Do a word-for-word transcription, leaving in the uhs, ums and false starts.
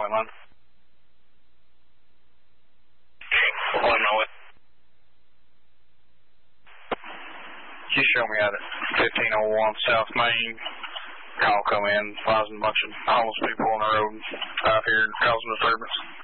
white line. One minute. You show me out at fifteen oh one South Main. Call come in, causing a bunch of homeless people on the road out here causing disturbance.